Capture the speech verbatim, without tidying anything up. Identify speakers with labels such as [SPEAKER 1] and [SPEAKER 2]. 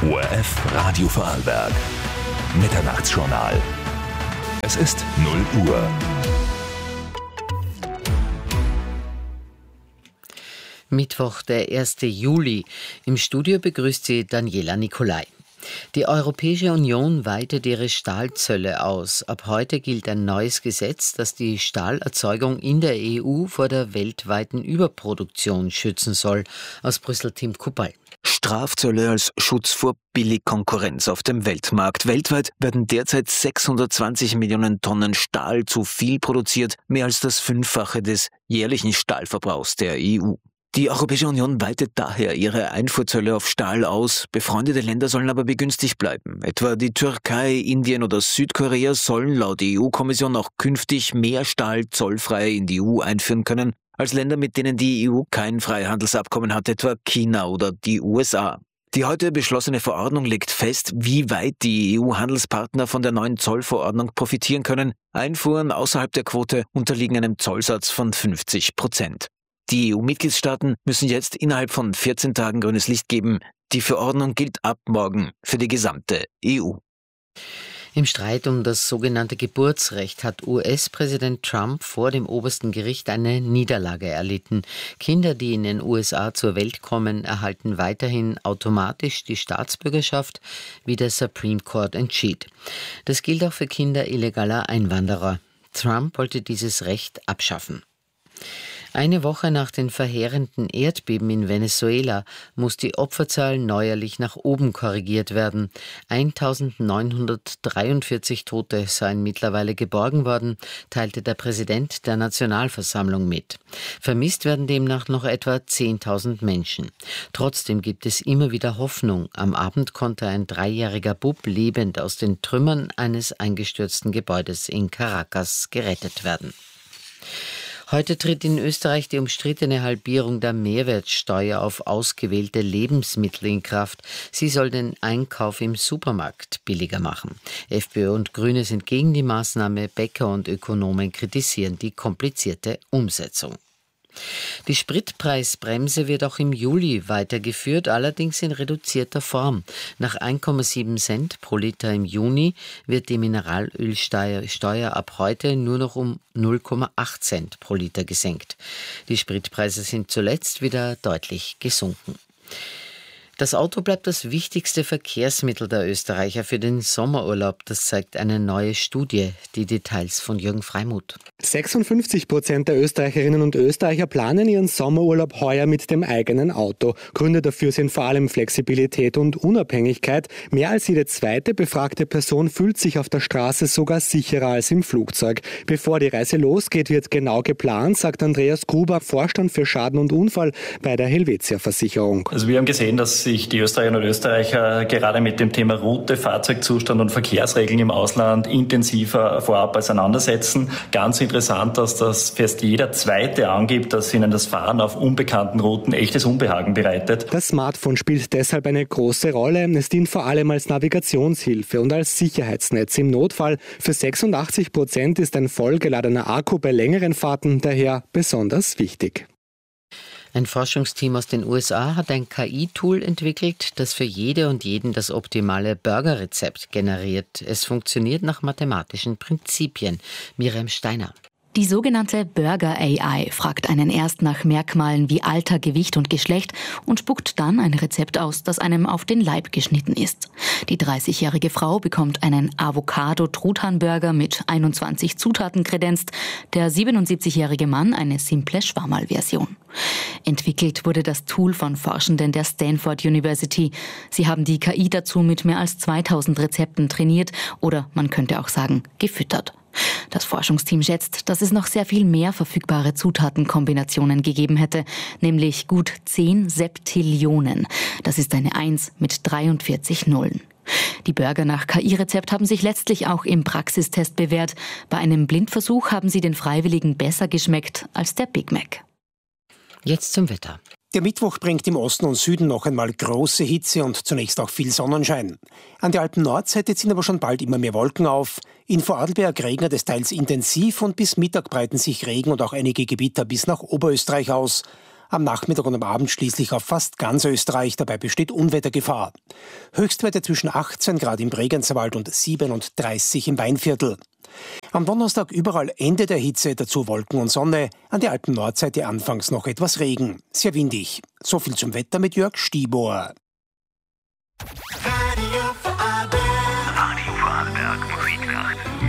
[SPEAKER 1] O R F Radio Vorarlberg. Mitternachtsjournal. Es ist null Uhr.
[SPEAKER 2] Mittwoch, der erste Juli. Im Studio begrüßt sie Daniela Nicolai. Die Europäische Union weitet ihre Stahlzölle aus. Ab heute gilt ein neues Gesetz, das die Stahlerzeugung in der E U vor der weltweiten Überproduktion schützen soll. Aus Brüssel Tim Kuppal.
[SPEAKER 3] Strafzölle als Schutz vor Billigkonkurrenz auf dem Weltmarkt. Weltweit werden derzeit sechshundertzwanzig Millionen Tonnen Stahl zu viel produziert, mehr als das Fünffache des jährlichen Stahlverbrauchs der E U. Die Europäische Union weitet daher ihre Einfuhrzölle auf Stahl aus. Befreundete Länder sollen aber begünstigt bleiben. Etwa die Türkei, Indien oder Südkorea sollen laut E U-Kommission auch künftig mehr Stahl zollfrei in die E U einführen können, als Länder, mit denen die E U kein Freihandelsabkommen hat, etwa China oder die U S A. Die heute beschlossene Verordnung legt fest, wie weit die E U-Handelspartner von der neuen Zollverordnung profitieren können. Einfuhren außerhalb der Quote unterliegen einem Zollsatz von fünfzig Prozent. Die E U-Mitgliedstaaten müssen jetzt innerhalb von vierzehn Tagen grünes Licht geben. Die Verordnung gilt ab morgen für die gesamte E U.
[SPEAKER 2] Im Streit um das sogenannte Geburtsrecht hat U S-Präsident Trump vor dem obersten Gericht eine Niederlage erlitten. Kinder, die in den U S A zur Welt kommen, erhalten weiterhin automatisch die Staatsbürgerschaft, wie der Supreme Court entschied. Das gilt auch für Kinder illegaler Einwanderer. Trump wollte dieses Recht abschaffen. Eine Woche nach den verheerenden Erdbeben in Venezuela muss die Opferzahl neuerlich nach oben korrigiert werden. eintausendneunhundertdreiundvierzig Tote seien mittlerweile geborgen worden, teilte der Präsident der Nationalversammlung mit. Vermisst werden demnach noch etwa zehntausend Menschen. Trotzdem gibt es immer wieder Hoffnung. Am Abend konnte ein dreijähriger Bub lebend aus den Trümmern eines eingestürzten Gebäudes in Caracas gerettet werden. Heute tritt in Österreich die umstrittene Halbierung der Mehrwertsteuer auf ausgewählte Lebensmittel in Kraft. Sie soll den Einkauf im Supermarkt billiger machen. FPÖ und Grüne sind gegen die Maßnahme. Bäcker und Ökonomen kritisieren die komplizierte Umsetzung. Die Spritpreisbremse wird auch im Juli weitergeführt, allerdings in reduzierter Form. Nach ein Komma sieben Cent pro Liter im Juni wird die Mineralölsteuer ab heute nur noch um null Komma acht Cent pro Liter gesenkt. Die Spritpreise sind zuletzt wieder deutlich gesunken. Das Auto bleibt das wichtigste Verkehrsmittel der Österreicher für den Sommerurlaub. Das zeigt eine neue Studie. Die Details von Jürgen Freimuth.
[SPEAKER 4] sechsundfünfzig Prozent der Österreicherinnen und Österreicher planen ihren Sommerurlaub heuer mit dem eigenen Auto. Gründe dafür sind vor allem Flexibilität und Unabhängigkeit. Mehr als jede zweite befragte Person fühlt sich auf der Straße sogar sicherer als im Flugzeug. Bevor die Reise losgeht, wird genau geplant, sagt Andreas Gruber, Vorstand für Schaden und Unfall bei der Helvetia Versicherung.
[SPEAKER 5] Also wir haben gesehen, dass sich die Österreicherinnen und Österreicher gerade mit dem Thema Route, Fahrzeugzustand und Verkehrsregeln im Ausland intensiver vorab auseinandersetzen. Ganz interessant, dass das fast jeder Zweite angibt, dass ihnen das Fahren auf unbekannten Routen echtes Unbehagen bereitet.
[SPEAKER 4] Das Smartphone spielt deshalb eine große Rolle. Es dient vor allem als Navigationshilfe und als Sicherheitsnetz im Notfall. Für sechsundachtzig Prozent ist ein vollgeladener Akku bei längeren Fahrten daher besonders wichtig.
[SPEAKER 2] Ein Forschungsteam aus den U S A hat ein K I-Tool entwickelt, das für jede und jeden das optimale Burgerrezept generiert. Es funktioniert nach mathematischen Prinzipien. Miriam Steiner.
[SPEAKER 6] Die sogenannte Burger A I fragt einen erst nach Merkmalen wie Alter, Gewicht und Geschlecht und spuckt dann ein Rezept aus, das einem auf den Leib geschnitten ist. Die dreißigjährige Frau bekommt einen Avocado-Truthahn-Burger mit einundzwanzig Zutaten kredenzt, der siebenundsiebzigjährige Mann eine simple Schwammerl-Version. Entwickelt wurde das Tool von Forschenden der Stanford University. Sie haben die K I dazu mit mehr als zweitausend Rezepten trainiert oder man könnte auch sagen, gefüttert. Das Forschungsteam schätzt, dass es noch sehr viel mehr verfügbare Zutatenkombinationen gegeben hätte, nämlich gut zehn Septillionen. Das ist eine Eins mit dreiundvierzig Nullen. Die Burger nach K I-Rezept haben sich letztlich auch im Praxistest bewährt. Bei einem Blindversuch haben sie den Freiwilligen besser geschmeckt als der Big Mac.
[SPEAKER 2] Jetzt zum Wetter.
[SPEAKER 7] Der Mittwoch bringt im Osten und Süden noch einmal große Hitze und zunächst auch viel Sonnenschein. An der Alpen-Nordseite ziehen aber schon bald immer mehr Wolken auf. In Vorarlberg regnet es teils intensiv und bis Mittag breiten sich Regen und auch einige Gewitter bis nach Oberösterreich aus. am Nachmittag und am Abend schließlich auf fast ganz Österreich. Dabei besteht Unwettergefahr. Höchstwerte zwischen achtzehn Grad im Bregenzerwald und siebenunddreißig im Weinviertel. Am Donnerstag überall Ende der Hitze, dazu Wolken und Sonne. An der Alpen-Nordseite anfangs noch etwas Regen. Sehr windig. So viel zum Wetter mit Jörg Stieber.
[SPEAKER 8] Radio Vorarlberg.